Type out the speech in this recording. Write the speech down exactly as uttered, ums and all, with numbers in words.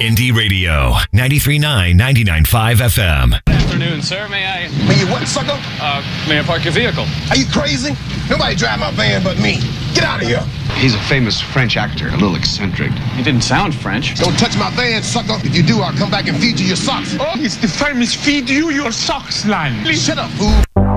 Indie Radio, ninety-three point nine, ninety-nine point five F M. Good afternoon, sir. May I... May you what, sucker? Uh, may I park your vehicle? Are you crazy? Nobody drive my van but me. Get out of here. He's a famous French actor, a little eccentric. He didn't sound French. Don't touch my van, sucker. If you do, I'll come back and feed you your socks. Oh, it's the famous feed you your socks line. Shut up, fool.